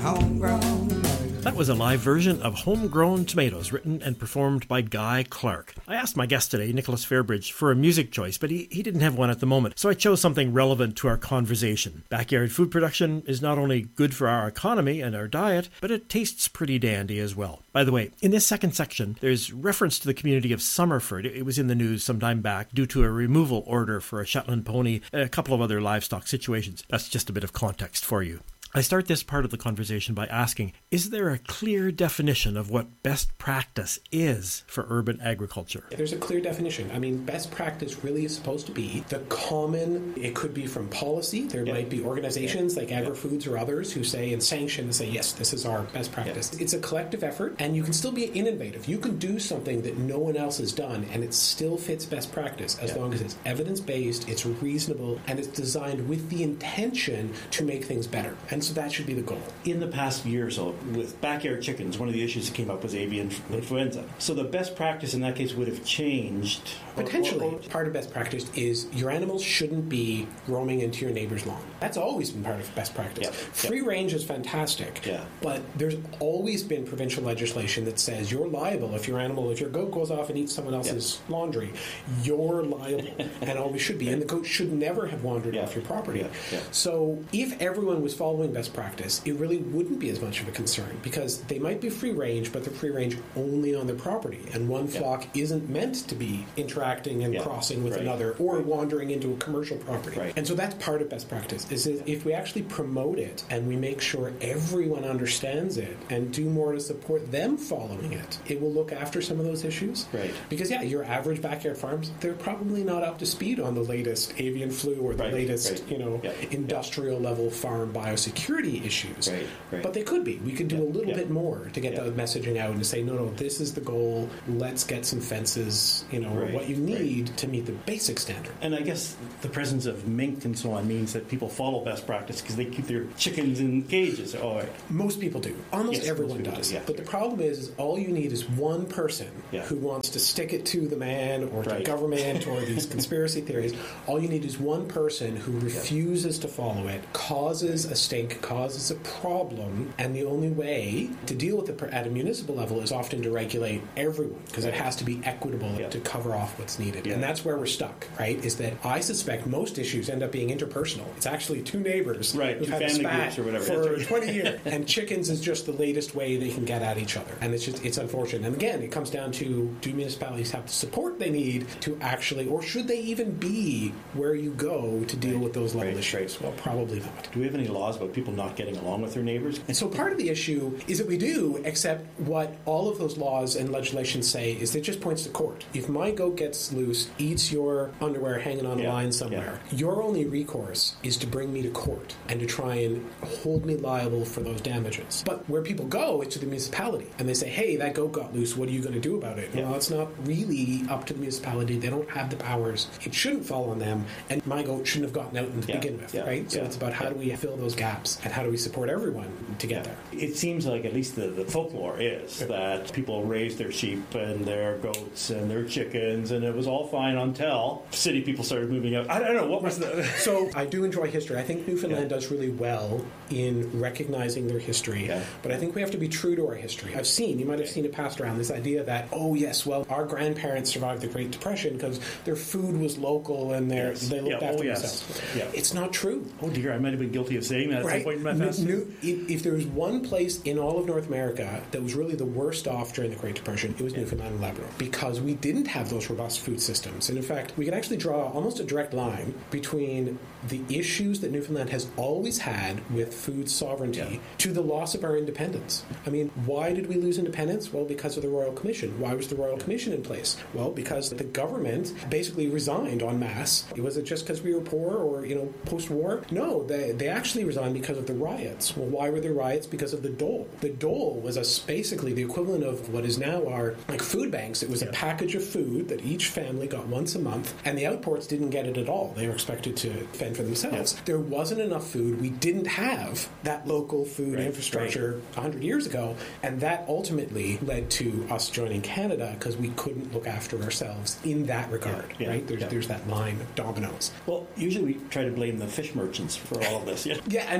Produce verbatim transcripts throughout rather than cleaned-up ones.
homegrown. That was a live version of Homegrown Tomatoes, written and performed by Guy Clark. I asked my guest today, Nicholas Fairbridge, for a music choice, but he, he didn't have one at the moment, so I chose something relevant to our conversation. Backyard food production is not only good for our economy and our diet, but it tastes pretty dandy as well. By the way, in this second section, there's reference to the community of Summerford. It was in the news some time back due to a removal order for a Shetland pony and a couple of other livestock situations. That's just a bit of context for you. I start this part of the conversation by asking, is there a clear definition of what best practice is for urban agriculture? There's a clear definition. I mean, best practice really is supposed to be the common, it could be from policy. There yeah. might be organizations yeah. like AgriFoods yeah. or others who say and sanction and say, yes, this is our best practice. Yeah. It's a collective effort, and you can still be innovative. You can do something that no one else has done, and it still fits best practice as yeah. long as it's evidence-based, it's reasonable, and it's designed with the intention to make things better. And so that should be the goal. In the past year or so, with backyard chickens, one of the issues that came up was avian influenza. So the best practice in that case would have changed. Potentially. Or, or, part of best practice is your animals shouldn't be roaming into your neighbor's lawn. That's always been part of best practice. Yeah. Free yeah. range is fantastic, yeah. but there's always been provincial legislation that says you're liable if your animal, if your goat goes off and eats someone else's yeah. laundry, you're liable, and always should be. And the goat should never have wandered yeah. off your property. Yeah. Yeah. So if everyone was following best practice, it really wouldn't be as much of a concern, because they might be free range, but they're free range only on their property, and one flock yeah. isn't meant to be interacting and yeah. crossing with right. another or right. wandering into a commercial property. Right. And so that's part of best practice, is if we actually promote it and we make sure everyone understands it and do more to support them following it, it will look after some of those issues. Right. Because, yeah, your average backyard farms, they're probably not up to speed on the latest avian flu or the right. latest, right. you know, yeah. industrial yeah. level farm biosecurity issues. Right. Right. But they could be. We could do yeah. a little yeah. bit more to get yeah. the messaging out and to say, no, no, this is the goal. Let's get some fences, you know, right. what you need right. to meet the basic standard. And I guess the presence of mink and so on means that people follow best practice because they keep their chickens in cages. Oh, right. Most people do. Almost yes, everyone does. do, yeah. But the problem is, is all you need is one person yeah. who wants to stick it to the man or to right. government or these conspiracy theories. All you need is one person who refuses yeah. to follow it, causes a stink, causes a problem, and the only way to deal with it at a municipal level is often to regulate everyone, because right. it has to be equitable yeah. to cover off what's needed. Yeah. And that's where we're stuck, right? Is that I suspect most issues end up being interpersonal. It's actually two neighbors right, who've two had a family spat groups or whatever. for right. twenty years. And chickens is just the latest way they can get at each other. And it's just, it's unfortunate. And again, it comes down to, do municipalities have the support they need to actually, or should they even be where you go to deal right. with those level right. issues? Right. Well, probably not. Do we have any laws about people not getting along with their neighbors? And so part of the issue is that we do, except what all of those laws and legislation say is it just points to court. If my goat gets loose, eats your underwear hanging on yeah. a line somewhere, yeah. your only recourse is to bring me to court and to try and hold me liable for those damages. But where people go is to the municipality, and they say, hey, that goat got loose, what are you going to do about it? Yeah. Well, it's not really up to the municipality. They don't have the powers. It shouldn't fall on them, and my goat shouldn't have gotten out to yeah. begin with, yeah. right? So yeah. it's about how yeah. do we fill those gaps, and how do we support everyone to get yeah. there. It seems like at least the, the folklore is yeah. that people raise their sheep and their goats and their chickens, and it was all fine until city people started moving out. I don't know, what was the... So I do enjoy history. I think Newfoundland yeah. does really well in recognizing their history, yeah. but I think we have to be true to our history. I've seen, you might have seen it passed around, this idea that, oh yes, well, our grandparents survived the Great Depression because their food was local and their, yes. they looked yeah. after oh, yes. themselves. Yeah. It's not true. Oh dear, I might have been guilty of saying that at right. some point in my past. New, if, if there was one place in all of North America that was really the worst off during the Great Depression, it was yeah. Newfoundland and Labrador, because we didn't have those robust food systems. And in fact, we can actually draw almost a direct line between the issues that Newfoundland has always had with food sovereignty yeah. to the loss of our independence. I mean, why did we lose independence? Well, because of the Royal Commission. Why was the Royal Commission in place? Well, because the government basically resigned en masse. Was it just because we were poor or, you know, post-war? No, they, they actually resigned because of the riots. Well, why were there riots? Because of the dole. The dole was a, basically the equivalent of what is now our like food banks. It was yeah. a package of food that each family got once a month, and the outports didn't get it at all. They were expected to fend for themselves. Yeah. There wasn't enough food. We didn't have that local food right. infrastructure right. one hundred years ago, and that ultimately led to us joining Canada because we couldn't look after ourselves in that regard. Yeah. Yeah. Right? There's, yeah. there's that line of dominoes. Well, usually we try to blame the fish merchants for all of this. Yeah, yeah, and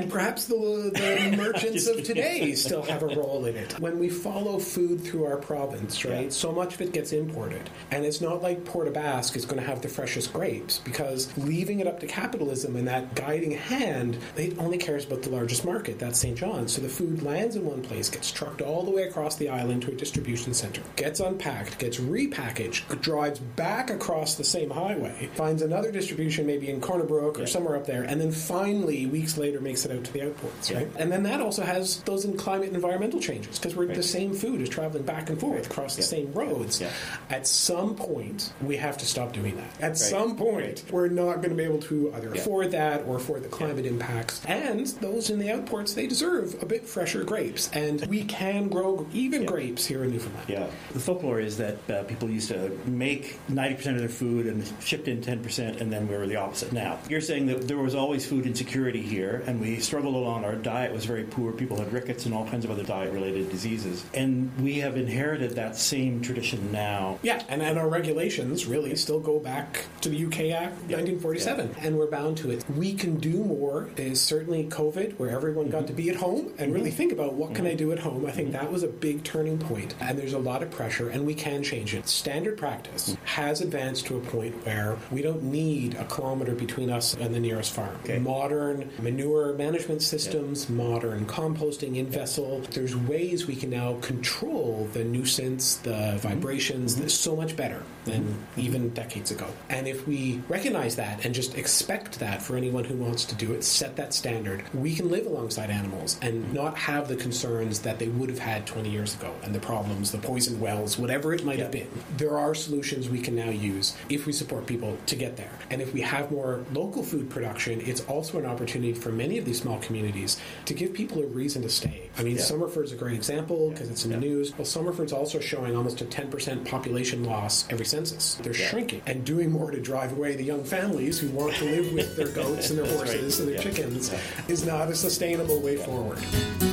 And perhaps the, the merchants of today still have a role in it. When we follow food through our province, right, yeah. so much of it gets imported. And it's not like Port aux Basques is going to have the freshest grapes, because leaving it up to capitalism and that guiding hand, it only cares about the largest market, that's Saint John's. So the food lands in one place, gets trucked all the way across the island to a distribution center, gets unpacked, gets repackaged, drives back across the same highway, finds another distribution maybe in Corner Brook or yeah. somewhere up there, and then finally, weeks later, makes it out to the outports, yeah. right? And then that also has those in climate and environmental changes, because we're right. the same food is traveling back and forth right. across yeah. the same roads. Yeah. At some point, we have to stop doing that. At right. some point, we're not going to be able to either yeah. afford that or afford the climate yeah. impacts. And those in the outports, they deserve a bit fresher grapes. And we can grow even yeah. grapes here in Newfoundland. Yeah. The folklore is that uh, people used to make ninety percent of their food and shipped in ten percent, and then we were the opposite now. You're saying that there was always food insecurity here, and we struggled along. Our diet was very poor. People had rickets and all kinds of other diet-related diseases. And we have inherited that same tradition now. Yeah, and, and our regulations really still go back to the U K Act yeah. nineteen forty-seven, yeah. and we're bound to it. We can do more. Is certainly COVID, where everyone mm-hmm. got to be at home and really think about what mm-hmm. can I do at home. I think mm-hmm. that was a big turning point, and there's a lot of pressure, and we can change it. Standard practice mm-hmm. has advanced to a point where we don't need a kilometer between us and the nearest farm. Okay. Modern manure management systems, yeah. modern composting in vessel. There's ways we can now control the nuisance, the vibrations, mm-hmm. so much better than mm-hmm. even decades ago. And if we recognize that and just expect that for anyone who wants to do it, set that standard, we can live alongside animals and not have the concerns that they would have had twenty years ago, and the problems, the poisoned wells, whatever it might yeah. have been. There are solutions we can now use if we support people to get there. And if we have more local food production, it's also an opportunity for many of these small communities to give people a reason to stay. I mean, yeah. Somerford's a great example because yeah. it's in yeah. the news. Well, Somerford's also showing almost a ten percent population loss every census. They're yeah. shrinking and doing more to drive away the young families who want to live with their goats and their horses right. and their yeah. chickens yeah. is not a sustainable way yeah. forward.